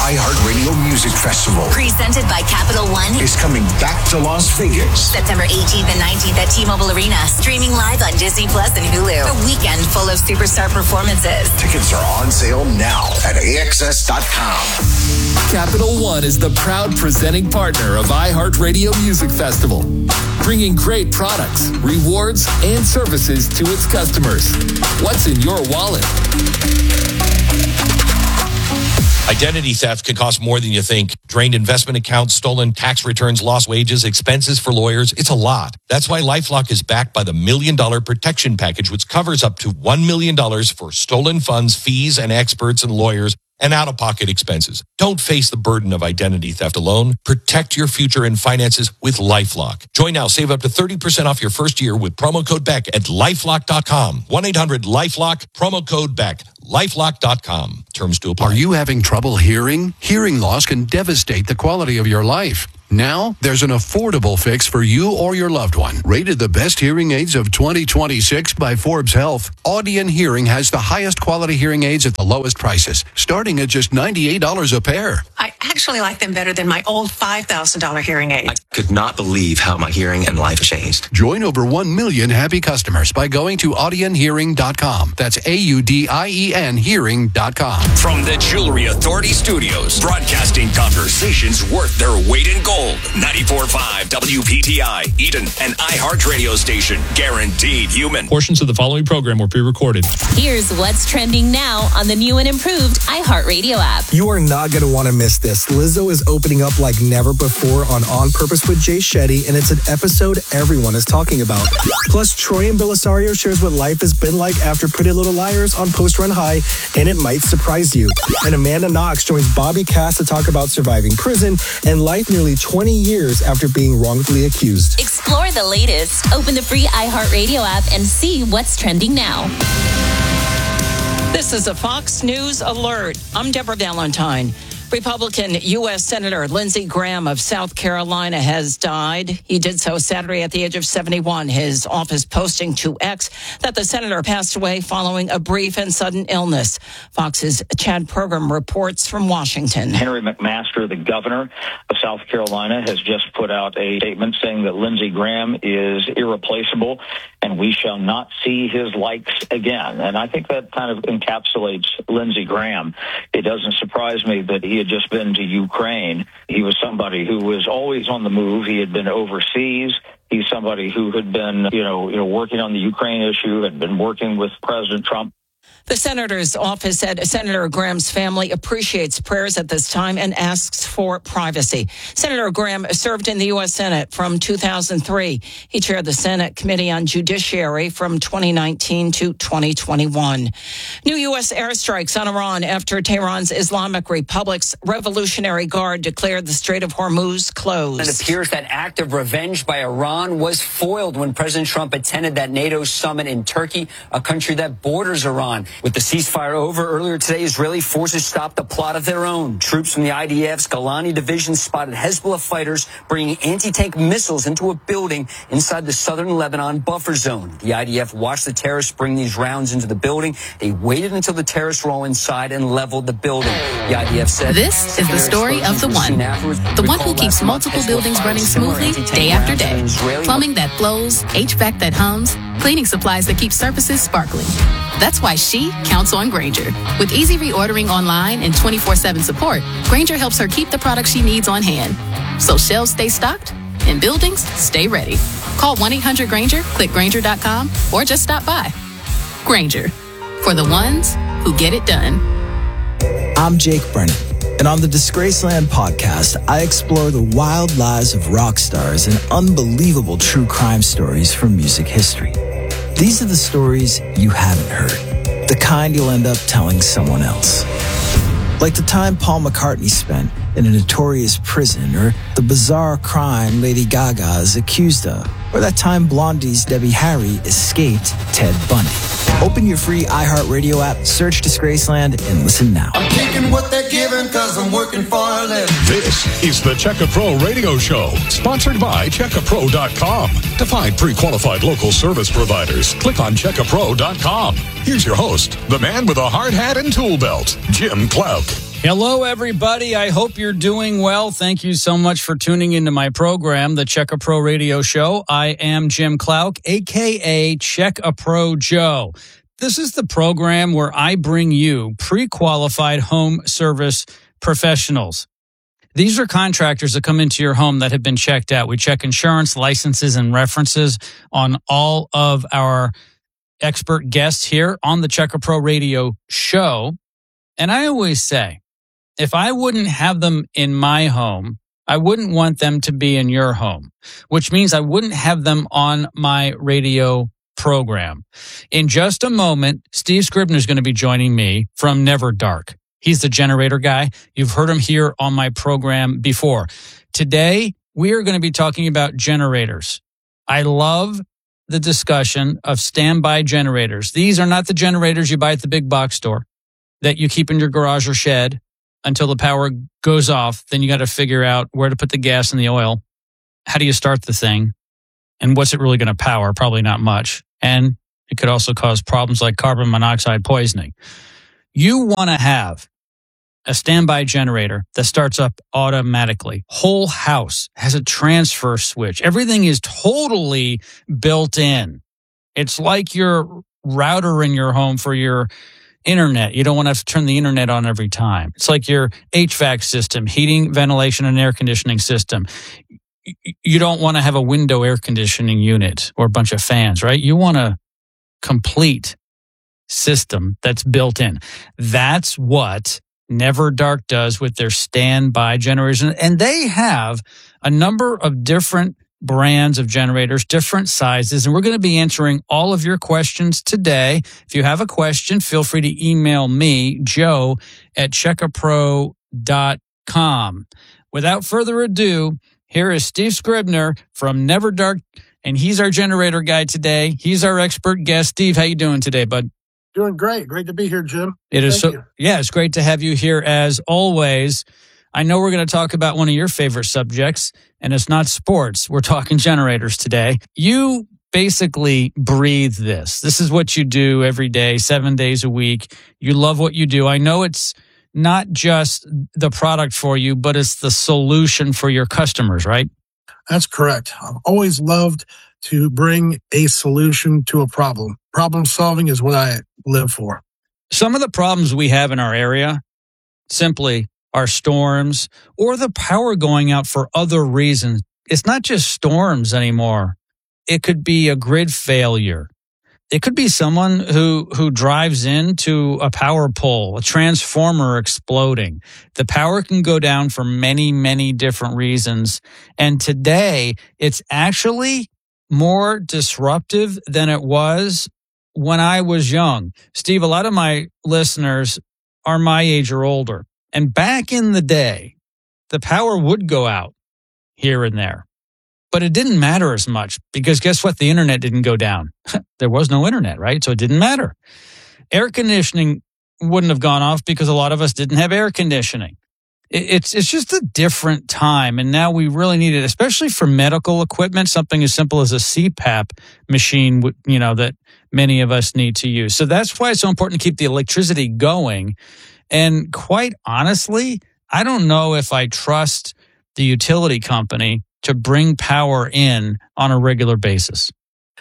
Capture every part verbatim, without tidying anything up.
iHeartRadio Music Festival, presented by Capital One, is coming back to Las Vegas. September eighteenth and nineteenth at T-Mobile Arena, streaming live on Disney Plus and Hulu. A weekend full of superstar performances. Tickets are on sale now at A X S dot com. Capital One is the proud presenting partner of iHeartRadio Music Festival, bringing great products, rewards, and services to its customers. What's in your wallet? Identity theft can cost more than you think. Drained investment accounts, stolen tax returns, lost wages, expenses for lawyers. It's a lot. That's why LifeLock is backed by the Million Dollar Protection Package, which covers up to one million dollars for stolen funds, fees, and experts and lawyers, and out-of-pocket expenses. Don't face the burden of identity theft alone. Protect your future and finances with LifeLock. Join now. Save up to thirty percent off your first year with promo code BECK at lifelock dot com. one eight hundred lifelock, promo code BECK. lifelock dot com. Terms to apply. Are you having trouble hearing? Hearing loss can devastate the quality of your life. Now, there's an affordable fix for you or your loved one. Rated the best hearing aids of twenty twenty-six by Forbes Health, Audion Hearing has the highest quality hearing aids at the lowest prices, starting at just ninety-eight dollars a pair. I actually like them better than my old five thousand dollars hearing aid. I could not believe how my hearing and life changed. Join over one million happy customers by going to audion hearing dot com. That's A U D I E N hearing dot com. From the Jewelry Authority Studios, broadcasting conversations worth their weight in gold. ninety-four point five W P T I, Eden, an iHeart radio station. Guaranteed human. Portions of the following program were pre-recorded. Here's what's trending now on the new and improved iHeartRadio app. You are not going to want to miss this. Lizzo is opening up like never before on On Purpose with Jay Shetty, and it's an episode everyone is talking about. Plus, Troy and Belisario shares what life has been like after Pretty Little Liars on Post Run High, and it might surprise you. And Amanda Knox joins Bobby Cass to talk about surviving prison and life nearly twenty years after being wrongfully accused. Explore the latest. Open the free iHeartRadio app and see what's trending now. This is a Fox News alert. I'm Deborah Valentine. Republican U S Senator Lindsey Graham of South Carolina has died. He did so Saturday at the age of seventy-one. His office posting to X that the senator passed away following a brief and sudden illness. Fox's Chad Pergram reports from Washington. Henry McMaster, the governor of South Carolina, has just put out a statement saying that Lindsey Graham is irreplaceable and we shall not see his likes again. And I think that kind of encapsulates Lindsey Graham. It doesn't surprise me that he had just been to Ukraine. He was somebody who was always on the move. He had been overseas. He's somebody who had been, you know, you know, working on the Ukraine issue, had been working with President Trump. The senator's office said Senator Graham's family appreciates prayers at this time and asks for privacy. Senator Graham served in the U S Senate from two thousand three. He chaired the Senate Committee on Judiciary from twenty nineteen to twenty twenty-one. New U S airstrikes on Iran after Tehran's Islamic Republic's Revolutionary Guard declared the Strait of Hormuz closed. It appears that act of revenge by Iran was foiled when President Trump attended that NATO summit in Turkey, a country that borders Iran. With the ceasefire over earlier today, Israeli forces stopped a plot of their own. Troops from the I D F's Golani division spotted Hezbollah fighters bringing anti-tank missiles into a building inside the southern Lebanon buffer zone. The I D F watched the terrorists bring these rounds into the building. They waited until the terrorists were all inside and leveled the building. The I D F said... This is the story of the one. The one who keeps multiple buildings running smoothly day after day. Plumbing that flows, H V A C that hums, cleaning supplies that keep surfaces sparkling. That's why she counts on Grainger. With easy reordering online and twenty-four seven support, Grainger helps her keep the products she needs on hand. So shelves stay stocked and buildings stay ready. Call one eight hundred Grainger, click Grainger dot com, or just stop by. Grainger, for the ones who get it done. I'm Jake Brennan, and on the Disgraceland podcast, I explore the wild lives of rock stars and unbelievable true crime stories from music history. These are the stories you haven't heard, the kind you'll end up telling someone else. Like the time Paul McCartney spent in a notorious prison, or the bizarre crime Lady Gaga is accused of, or that time Blondie's Debbie Harry escaped Ted Bundy. Open your free iHeartRadio app, search Disgraceland, and listen now. I'm taking what they're giving because I'm working for a living. This is the Checka Pro Radio Show, sponsored by Checka Pro dot com. To find pre-qualified local service providers, click on Checka Pro dot com. Here's your host, the man with a hard hat and tool belt, Jim Clouk. Hello, everybody. I hope you're doing well. Thank you so much for tuning into my program, the Check a Pro Radio Show. I am Jim Clouk, a k a. Check a Pro Joe. This is the program where I bring you pre-qualified home service professionals. These are contractors that come into your home that have been checked out. We check insurance, licenses, and references on all of our expert guests here on the Check a Pro Radio Show. And I always say, if I wouldn't have them in my home, I wouldn't want them to be in your home, which means I wouldn't have them on my radio program. In just a moment, Steve Scribner is going to be joining me from Never Dark. He's the generator guy. You've heard him here on my program before. Today, we are going to be talking about generators. I love the discussion of standby generators. These are not the generators you buy at the big box store that you keep in your garage or shed until the power goes off. Then you got to figure out where to put the gas and the oil. How do you start the thing? And what's it really going to power? Probably not much. And it could also cause problems like carbon monoxide poisoning. You want to have a standby generator that starts up automatically. Whole house has a transfer switch. Everything is totally built in. It's like your router in your home for your internet. You don't want to have to turn the internet on every time. It's like your H V A C system, heating, ventilation, and air conditioning system. You don't want to have a window air conditioning unit or a bunch of fans, right? You want a complete system that's built in. That's what Never Dark does with their standby generators. And they have a number of different brands of generators, different sizes, and we're going to be answering all of your questions today. If you have a question, feel free to email me, Joe, at check a pro dot com. Without further ado, here is Steve Scribner from Never Dark, and he's our generator guy today. He's our expert guest. Steve, how you doing today, bud? Doing great. Great to be here, Jim. It is Thank so. you. Yeah, it's great to have you here as always. I know we're going to talk about one of your favorite subjects, and it's not sports. We're talking generators today. You basically breathe this. This is what you do every day, seven days a week. You love what you do. I know it's not just the product for you, but it's the solution for your customers, right? That's correct. I've always loved to bring a solution to a problem. Problem solving is what I live for. Some of the problems we have in our area simply are storms or the power going out for other reasons. It's not just storms anymore. It could be a grid failure. It could be someone who, who drives into a power pole, a transformer exploding. The power can go down for many, many different reasons. And today, it's actually more disruptive than it was when I was young. Steve, a lot of my listeners are my age or older. And back in the day, the power would go out here and there. But it didn't matter as much because guess what? The internet didn't go down. There was no internet, right? So it didn't matter. Air conditioning wouldn't have gone off because a lot of us didn't have air conditioning. It's it's just a different time. And now we really need it, especially for medical equipment, something as simple as a C PAP machine, you know, that many of us need to use. So that's why it's so important to keep the electricity going. And quite honestly, I don't know if I trust the utility company to bring power in on a regular basis.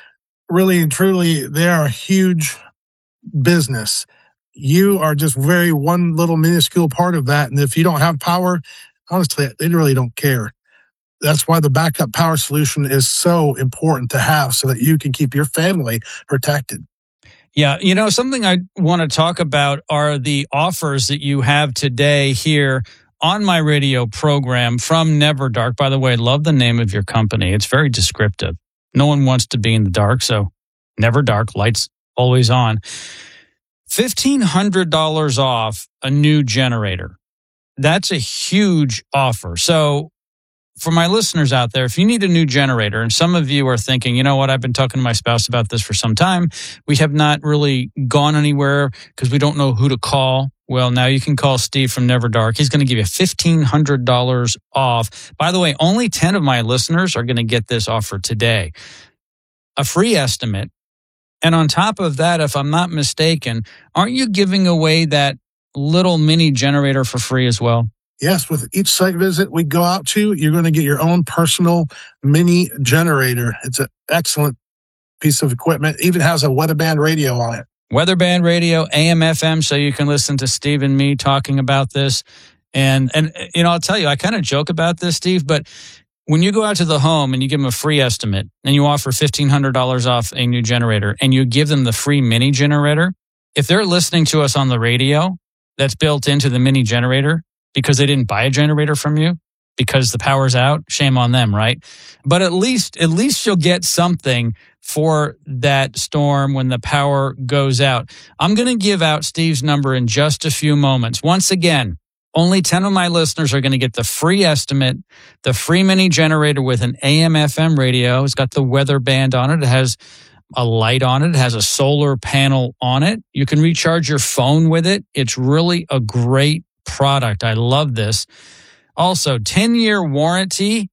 Really and truly, they are a huge business. You are just very one little minuscule part of that. And if you don't have power, honestly, they really don't care. That's why the backup power solution is so important to have so that you can keep your family protected. Yeah, you know, something I want to talk about are the offers that you have today here on my radio program from Never Dark. By the way, I love the name of your company. It's very descriptive. No one wants to be in the dark, so Never Dark, lights always on. fifteen hundred dollars off a new generator. That's a huge offer. So for my listeners out there, if you need a new generator, and some of you are thinking, you know what, I've been talking to my spouse about this for some time. We have not really gone anywhere because we don't know who to call. Well, now you can call Steve from Never Dark. He's going to give you fifteen hundred dollars off. By the way, only ten of my listeners are going to get this offer today. A free estimate. And on top of that, if I'm not mistaken, aren't you giving away that little mini generator for free as well? Yes, with each site visit we go out to, you're going to get your own personal mini generator. It's an excellent piece of equipment. It even has a weatherband radio on it. Weatherband radio, A M F M, so you can listen to Steve and me talking about this. And, and you know, I'll tell you, I kind of joke about this, Steve, but when you go out to the home and you give them a free estimate and you offer fifteen hundred dollars off a new generator and you give them the free mini generator, if they're listening to us on the radio that's built into the mini generator because they didn't buy a generator from you because the power's out, shame on them, right? But at least, at least you'll get something for that storm when the power goes out. I'm going to give out Steve's number in just a few moments. Once again, only ten of my listeners are going to get the free estimate, the free mini generator with an A M F M radio. It's got the weather band on it. It has a light on it. It has a solar panel on it. You can recharge your phone with it. It's really a great product. I love this. Also, ten-year warranty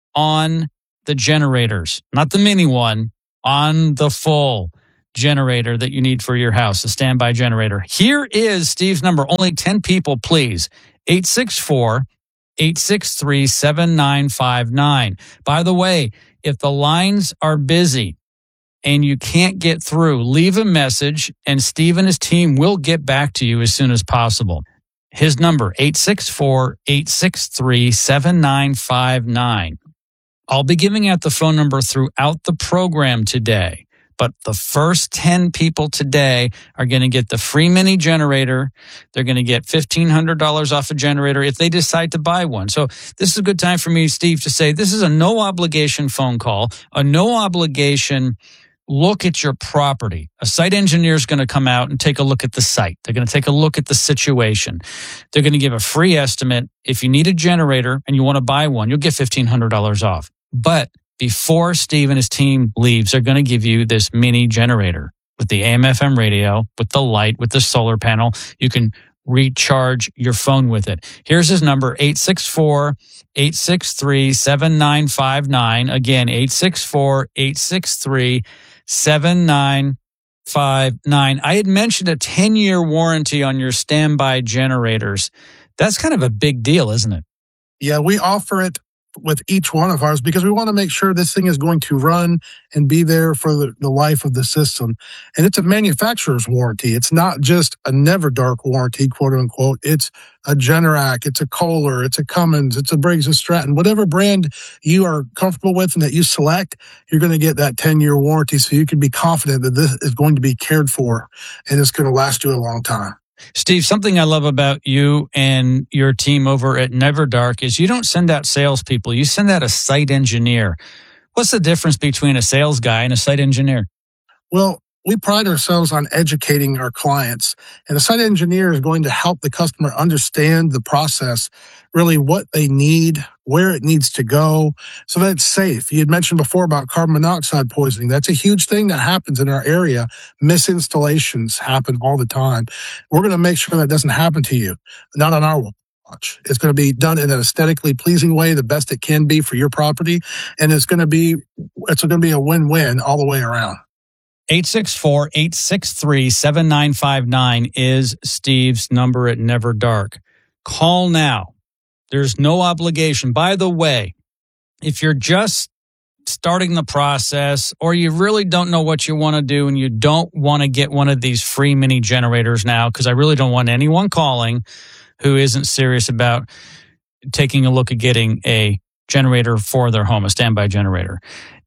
on the generators, not the mini one, on the full generator that you need for your house, a standby generator. Here is Steve's number. Only ten people, please. eight six four, eight six three, seven nine five nine. By the way, if the lines are busy and you can't get through, leave a message and Steve and his team will get back to you as soon as possible. His number, eight six four, eight six three, seven nine five nine. I'll be giving out the phone number throughout the program today, but the first ten people today are going to get the free mini generator. They're going to get fifteen hundred dollars off a generator if they decide to buy one. So this is a good time for me, Steve, to say this is a no-obligation phone call, a no-obligation look at your property. A site engineer is going to come out and take a look at the site. They're going to take a look at the situation. They're going to give a free estimate. If you need a generator and you want to buy one, you'll get fifteen hundred dollars off. But before Steve and his team leaves, they're going to give you this mini generator with the A M F M radio, with the light, with the solar panel. You can recharge your phone with it. Here's his number, eight six four, eight six three, seven nine five nine. Again, eight six four, eight six three, seven nine five nine. I had mentioned a ten-year warranty on your standby generators. That's kind of a big deal, isn't it? Yeah, we offer it with each one of ours because we want to make sure this thing is going to run and be there for the, the life of the system. And it's a manufacturer's warranty. It's not just a Never Dark warranty, quote unquote. It's a Generac, it's a Kohler, it's a Cummins, it's a Briggs and Stratton. Whatever brand you are comfortable with and that you select, you're going to get that ten-year warranty so you can be confident that this is going to be cared for and it's going to last you a long time. Steve, something I love about you and your team over at Never Dark is you don't send out salespeople. You send out a site engineer. What's the difference between a sales guy and a site engineer? Well, we pride ourselves on educating our clients, and a site engineer is going to help the customer understand the process, really what they need, where it needs to go, so that it's safe. You had mentioned before about carbon monoxide poisoning. That's a huge thing that happens in our area. Misinstallations happen all the time. We're going to make sure that doesn't happen to you, not on our watch. It's going to be done in an aesthetically pleasing way, the best it can be for your property, and it's going to be it's going to be a win-win all the way around. eight six four, eight six three, seven nine five nine is Steve's number at Never Dark. Call now. There's no obligation. By the way, if you're just starting the process or you really don't know what you want to do and you don't want to get one of these free mini generators now, because I really don't want anyone calling who isn't serious about taking a look at getting a generator for their home, a standby generator.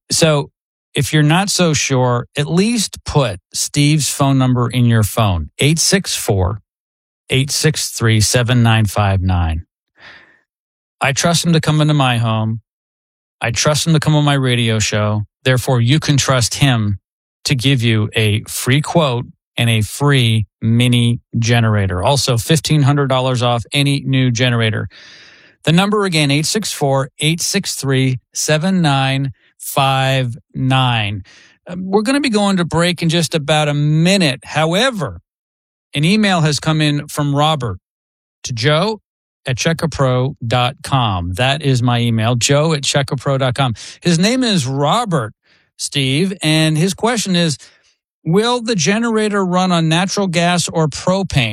So if you're not so sure, at least put Steve's phone number in your phone, eight six four, eight six three, seven nine five nine. I trust him to come into my home. I trust him to come on my radio show. Therefore, you can trust him to give you a free quote and a free mini generator. Also, fifteen hundred dollars off any new generator. The number again, eight six four, eight six three, seven nine five nine. We're going to be going to break in just about a minute. However, an email has come in from Robert to Joe at check a pro dot com. That is my email, joe at check a pro dot com. His name is Robert, Steve, and his question is, will the generator run on natural gas or propane?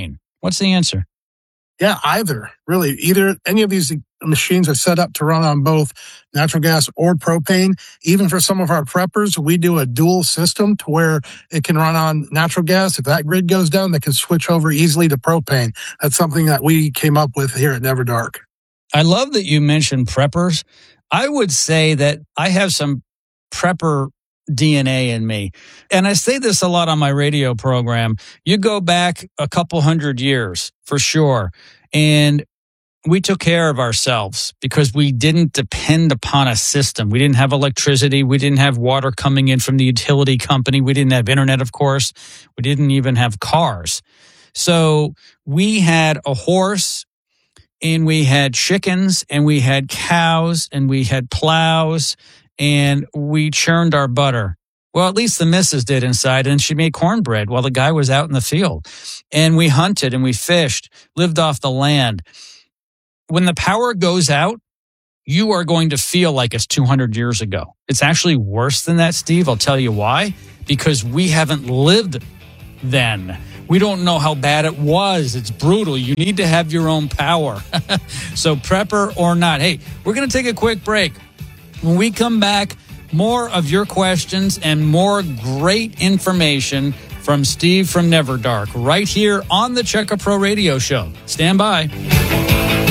What's the answer? Yeah, either. Really, either any of these machines are set up to run on both natural gas or propane. Even for some of our preppers, we do a dual system to where it can run on natural gas. If that grid goes down, they can switch over easily to propane. That's something that we came up with here at Never Dark. I love that you mentioned preppers. I would say that I have some prepper D N A in me. And I say this a lot on my radio program. You go back a couple hundred years for sure. And we took care of ourselves because we didn't depend upon a system. We didn't have electricity. We didn't have water coming in from the utility company. We didn't have internet, of course. We didn't even have cars. So we had a horse, and we had chickens, and we had cows, and we had plows, and we churned our butter. Well, at least the missus did inside, and she made cornbread while the guy was out in the field. And we hunted and we fished, lived off the land. When the power goes out, you are going to feel like it's two hundred years ago. It's actually worse than that, Steve. I'll tell you why. Because we haven't lived then. We don't know how bad it was. It's brutal. You need to have your own power. So prepper or not. Hey, we're going to take a quick break. When we come back, more of your questions and more great information from Steve from Never Dark right here on the Check A Pro Radio Show. Stand by.